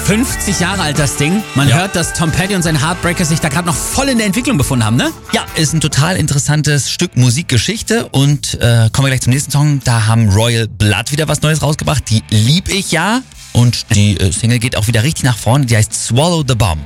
50 Jahre alt, das Ding. Man hört, dass Tom Petty und sein Heartbreaker sich da gerade noch voll in der Entwicklung befunden haben, ne? Ja, ist ein total interessantes Stück Musikgeschichte und kommen wir gleich zum nächsten Song. Da haben Royal Blood wieder was Neues rausgebracht. Die lieb ich ja und die Single geht auch wieder richtig nach vorne. Die heißt Swallow the Bomb.